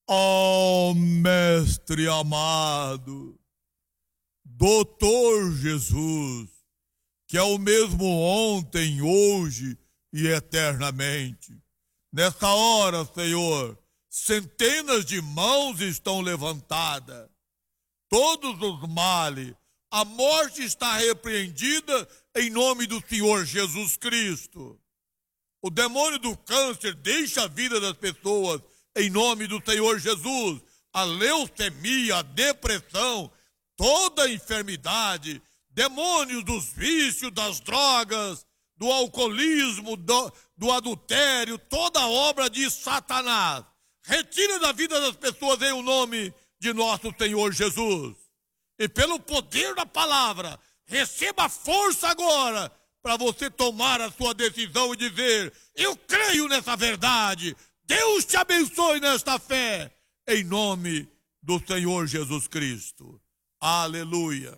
Ó Mestre amado, Doutor Jesus, que é o mesmo ontem, hoje e eternamente. Nessa hora, Senhor, centenas de mãos estão levantadas. Todos os males, a morte está repreendida em nome do Senhor Jesus Cristo. O demônio do câncer deixa a vida das pessoas em nome do Senhor Jesus. A leucemia, a depressão, toda a enfermidade, demônios dos vícios, das drogas, do alcoolismo, do adultério, toda obra de Satanás. Retira da vida das pessoas em o nome de nosso Senhor Jesus. E pelo poder da palavra, receba força agora para você tomar a sua decisão e dizer: eu creio nessa verdade. Deus te abençoe nesta fé, em nome do Senhor Jesus Cristo. Aleluia.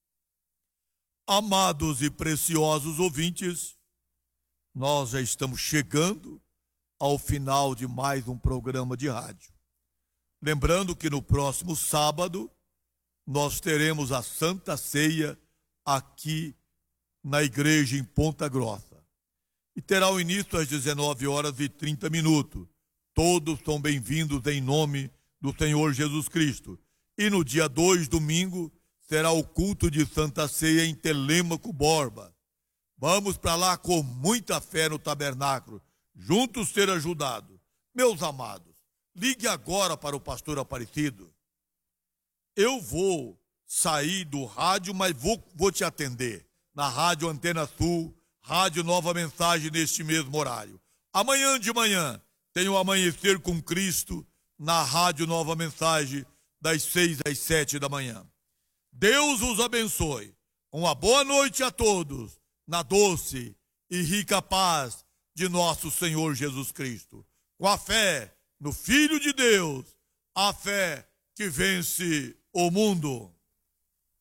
Amados e preciosos ouvintes, nós já estamos chegando ao final de mais um programa de rádio. Lembrando que no próximo sábado nós teremos a Santa Ceia aqui na igreja em Ponta Grossa. E terá o início às 19h30. Todos são bem-vindos em nome do Senhor Jesus Cristo. E no dia 2, domingo, será o culto de Santa Ceia em Telêmaco Borba. Vamos para lá com muita fé no tabernáculo, juntos ser ajudados. Meus amados, ligue agora para o pastor Aparecido. Eu vou sair do rádio, mas vou te atender na Rádio Antena Sul, Rádio Nova Mensagem, neste mesmo horário. Amanhã de manhã tem o Amanhecer com Cristo na Rádio Nova Mensagem, das 6 às 7 da manhã. Deus os abençoe. Uma boa noite a todos, na doce e rica paz de nosso Senhor Jesus Cristo. Com a fé no Filho de Deus, a fé que vence o mundo.